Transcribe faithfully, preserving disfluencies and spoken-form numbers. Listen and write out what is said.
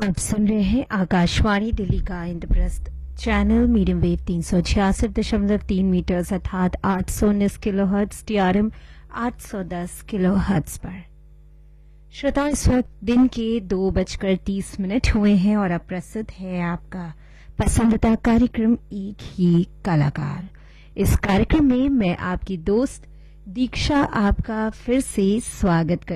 आप सुन रहे हैं आकाशवाणी दिल्ली का इंद्रप्रस्थ चैनल मीडियम वेव तीन सौ छियासठ दशमलव तीन मीटर्स अर्थात आठ सौ उन्नीस किलो हर्ट्ज टीआरएम आठ सौ दस किलो हर्ट्ज पर। श्रोता, इस वक्त दिन के दो बजकर तीस मिनट हुए हैं और अब प्रस्तुत है आपका पसंदीदा कार्यक्रम एक ही कलाकार। इस कार्यक्रम में मैं आपकी दोस्त दीक्षा आपका फिर से स्वागत कर